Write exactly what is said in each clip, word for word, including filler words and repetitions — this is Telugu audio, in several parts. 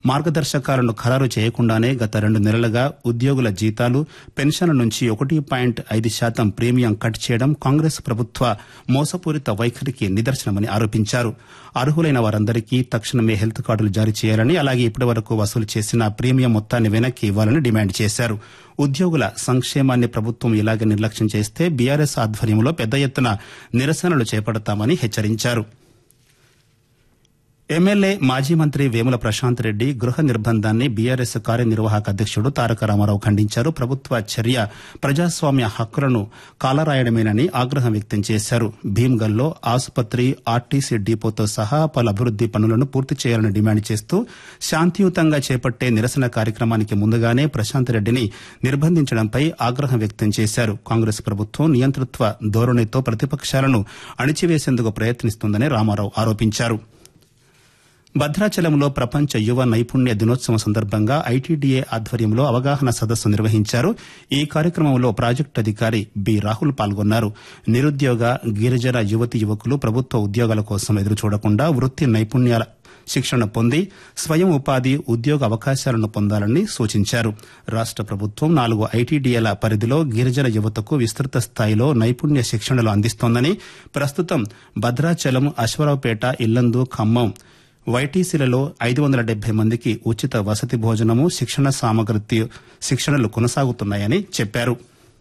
మార్గదర్శకాలను ఖరారు చేయకుండానే గత రెండు నెలలుగా ఉద్యోగుల జీతాలు పెన్షన్ల నుంచి ఒకటి పాయింట్ ఐదు శాతం ప్రీమియం కట్ చేయడం కాంగ్రెస్ ప్రభుత్వ మోసపూరిత వైఖరికి నిదర్శనమని ఆరోపించారు. అర్హులైన వారందరికీ తక్షణమే హెల్త్ కార్డులు జారీ చేయాలని, అలాగే ఇప్పటివరకు వసూలు చేసిన ప్రీమియం మొత్తాన్ని వెనక్కి ఇవ్వాలని డిమాండ్ చేశారు. ఉద్యోగుల సంక్షేమాన్ని ప్రభుత్వం ఇలాగే నిర్లక్ష్యం చేస్తే బీఆర్ఎస్ ఆధ్వర్యంలో పెద్ద ఎత్తున నిరసనలు చేపడతామని హెచ్చరించారు. ఎమ్మెల్యే మాజీ మంత్రి వేముల ప్రశాంత్ రెడ్డి గృహ నిర్బంధాన్ని బీఆర్ఎస్ కార్యనిర్వాహక అధ్యక్షుడు తారక రామారావు ఖండించారు. ప్రభుత్వ చర్య ప్రజాస్వామ్య హక్కులను కాలరాయడమేనని ఆగ్రహం వ్యక్తం చేశారు. భీమ్గల్లో ఆసుపత్రి, ఆర్టీసీ డిపోతో సహా పలు అభివృద్ది పనులను పూర్తి చేయాలని డిమాండ్ చేస్తూ శాంతియుతంగా చేపట్టే నిరసన కార్యక్రమానికి ముందుగానే ప్రశాంత్ రెడ్డిని నిర్బంధించడంపై ఆగ్రహం వ్యక్తం చేశారు. కాంగ్రెస్ ప్రభుత్వం నియంతృత్వ ధోరణితో ప్రతిపక్షాలను అణిచివేసేందుకు ప్రయత్నిస్తోందని రామారావు ఆరోపించారు. భద్రాచలంలో ప్రపంచ యువ నైపుణ్య దినోత్సవం సందర్భంగా ఐటీడీఏ ఆధ్వర్యంలో అవగాహన సదస్సు నిర్వహించారు. ఈ కార్యక్రమంలో ప్రాజెక్టు అధికారి బి రాహుల్ పాల్గొన్నారు. నిరుద్యోగ, గిరిజన యువతీ యువకులు ప్రభుత్వ ఉద్యోగాల కోసం ఎదురు చూడకుండా వృత్తి నైపుణ్యాల శిక్షణ పొంది స్వయం ఉపాధి, ఉద్యోగ అవకాశాలను పొందాలని సూచించారు. రాష్ట ప్రభుత్వం నాలుగు ఐటీడీఏల పరిధిలో గిరిజన యువతకు విస్తృత స్థాయిలో నైపుణ్య శిక్షణలు అందిస్తోందని, ప్రస్తుతం భద్రాచలం, అశ్వరావుపేట, ఇల్లందు, ఖమ్మం వైటీసీలలో ఐదు వందల డెబ్బై మందికి ఉచిత వసతి భోజనము, శిక్షణ సామగ్రి శిక్షణలు కొనసాగుతున్నాయని చెప్పారు.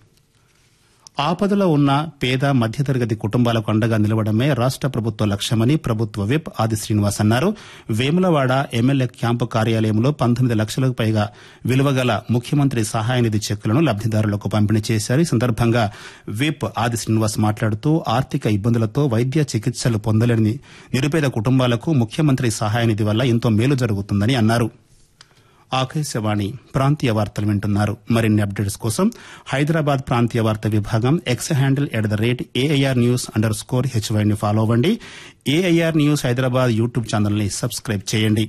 ఆపదలో ఉన్న పేద, మధ్యతరగతి కుటుంబాలకు అండగా నిలవడమే రాష్ట ప్రభుత్వ లక్ష్యమని ప్రభుత్వ విప్ ఆది శ్రీనివాస్ అన్నారు. వేములవాడ ఎమ్మెల్యే క్యాంపు కార్యాలయంలో పంతొమ్మిది లక్షలకు పైగా విలువగల ముఖ్యమంత్రి సహాయ నిధి చెక్కులను లబ్దిదారులకు పంపిణీ చేశారు. ఈ సందర్భంగా విప్ ఆది శ్రీనివాస్ మాట్లాడుతూ ఆర్థిక ఇబ్బందులతో వైద్య చికిత్సలు పొందలేని నిరుపేద కుటుంబాలకు ముఖ్యమంత్రి సహాయ నిధి వల్ల ఎంతో మేలు జరుగుతుందని అన్నారు. ఆకాశవాణి ప్రాంతీయ వార్తలు వింటున్నారు. మరిన్ని అప్డేట్స్ కోసం హైదరాబాద్ ప్రాంతీయ వార్తా విభాగం X handle at the rate AIR news under score హెచ్వైని follow అవ్వండి. ఏఐఆర్ న్యూస్ హైదరాబాద్ యూట్యూబ్ ఛానల్ని సబ్స్క్రైబ్ చేయండి.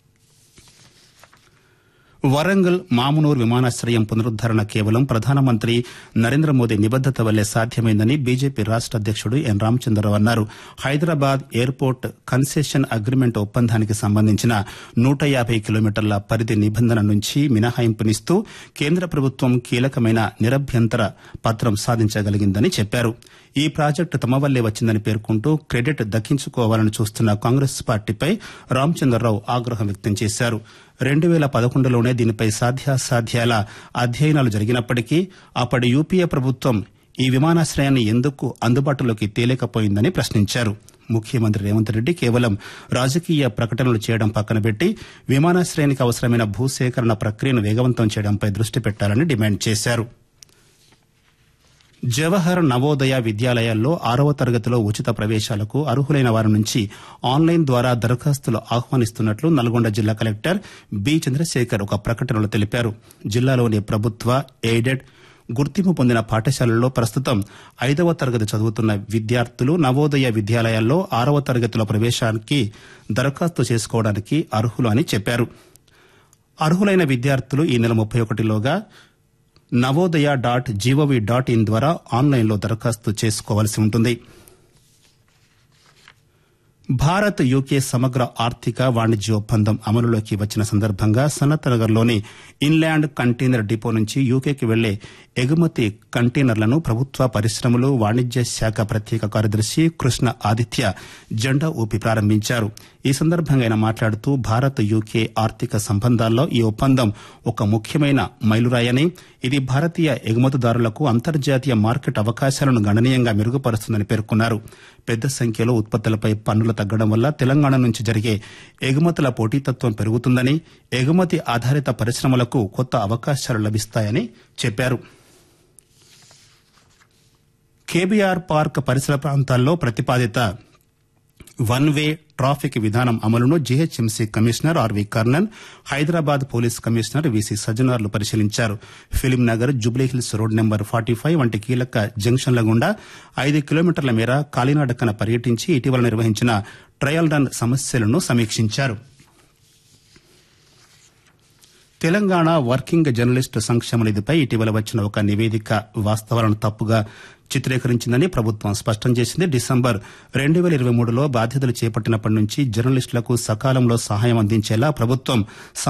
వరంగల్ మామునూర్ విమానాశ్రయం పునరుద్దరణ కేవలం ప్రధానమంత్రి నరేంద్ర మోదీ నిబద్దత వల్లే సాధ్యమైందని బీజేపీ రాష్ట అధ్యక్షుడు ఎన్ రామచంద్రరావు అన్నారు. హైదరాబాద్ ఎయిర్పోర్ట్ కన్సెషన్ అగ్రిమెంట్ ఒప్పందానికి సంబంధించిన నూట యాభై కిలోమీటర్ల పరిధి నిబంధన నుంచి మినహాయింపునిస్తూ కేంద్ర ప్రభుత్వం కీలకమైన నిరభ్యంతర పత్రం సాధించగలిగిందని చెప్పారు. ఈ ప్రాజెక్టు తమ వల్లే వచ్చిందని పేర్కొంటూ క్రెడిట్ దక్కించుకోవాలని చూస్తున్న కాంగ్రెస్ పార్టీపై రామచంద్రరావు ఆగ్రహం వ్యక్తం చేశారు. రెండు వేల పదకొండులోనే దీనిపై సాధ్యాసాధ్యాల అధ్యయనాలు జరిగినప్పటికీ అప్పటి యూపీఏ ప్రభుత్వం ఈ విమానాశ్రయాన్ని ఎందుకు అందుబాటులోకి తేలేకపోయిందని ప్రశ్నించారు. ముఖ్యమంత్రి రేవంత్ రెడ్డి కేవలం రాజకీయ ప్రకటనలు చేయడం పక్కనబెట్టి విమానాశ్రయానికి అవసరమైన భూసేకరణ ప్రక్రియను వేగవంతం చేయడంపై దృష్టి పెట్టాలని డిమాండ్ చేశారు. జవహర్ నవోదయ విద్యాలయాల్లో ఆరవ తరగతిలో ఉచిత ప్రవేశాలకు అర్హులైన వారి నుంచి ఆన్లైన్ ద్వారా దరఖాస్తులు ఆహ్వానిస్తున్నట్లు నల్గొండ జిల్లా కలెక్టర్ బి చంద్రశేఖర్ ఒక ప్రకటనలో తెలిపారు. జిల్లాలోని ప్రభుత్వ, ఎయిడెడ్, గుర్తింపు పొందిన పాఠశాలల్లో ప్రస్తుతం ఐదవ తరగతి చదువుతున్న విద్యార్థులు నవోదయ విద్యాలయాల్లో ఆరవ తరగతిలో ప్రవేశానికి దరఖాస్తు చేసుకోవడానికి అర్హులు అని చెప్పారు. అర్హులైన విద్యార్థులు ఈ నెల ముప్పై ఒకటిలోగా Navodaya dot GOV dot in ద్వారా ఆన్లైన్లో దరఖాస్తు చేసుకోవాల్సి ఉంటుంది. భారత్ యూకే సమగ్ర ఆర్థిక వాణిజ్య ఒప్పందం అమలులోకి వచ్చిన సందర్భంగా సనత్నగర్లోని ఇన్లాండ్ కంటైనర్ డిపో నుంచి యూకేకి వెళ్లే ఎగుమతి కంటైనర్లను ప్రభుత్వ పరిశ్రమలు, వాణిజ్య శాఖ ప్రత్యేక కార్యదర్శి కృష్ణ ఆదిత్య జెండా ఊపి ప్రారంభించారు. ఈ సందర్భంగా ఆయన మాట్లాడుతూ భారత్ యూకే ఆర్థిక సంబంధాల్లో ఈ ఒప్పందం ఒక ముఖ్యమైన మైలురాయని, ఇది భారతీయ ఎగుమతిదారులకు అంతర్జాతీయ మార్కెట్ అవకాశాలను గణనీయంగా మెరుగుపరుస్తుందని పేర్కొన్నారు. పెద్ద సంఖ్యలో ఉత్పత్తులపై పన్నులు తగ్గడం వల్ల తెలంగాణ నుంచి జరిగే ఎగుమతుల పోటీతత్వం పెరుగుతుందని, ఎగుమతి ఆధారిత పరిశ్రమలకు కొత్త అవకాశాలు లభిస్తాయని చెప్పారు. కేబీఆర్ పార్క్ పరిసర ప్రాంతాల్లో ప్రతిపాదిత వన్ వే ట్రాఫిక్ విధానం అమలును GHMC commissioner RV Karnan, Hyderabad police commissioner VC సజ్జనార్లు పరిశీలించారు. Film Nagar, Jubilee Hills road number forty five వంటి కీలక జంక్షన్ల గుండా ఐదు కిలోమీటర్ల మేర కాలినడకన పర్యటించి ఇటీవల నిర్వహించిన ట్రయల్ రన్ సమస్యలను సమీక్షించారు. తెలంగాణ వర్కింగ్ జర్నలిస్టు సంక్షేమ నిధిపై ఇటీవల వచ్చిన ఒక నివేదిక వాస్తవాలను తప్పుగా చిత్రీకరించిందని ప్రభుత్వం స్పష్టం చేసింది. డిసెంబర్ రెండు వేల ఇరవై మూడులో బాధ్యతలు చేపట్టినప్పటి నుంచి జర్నలిస్టులకు సకాలంలో సహాయం అందించేలా ప్రభుత్వం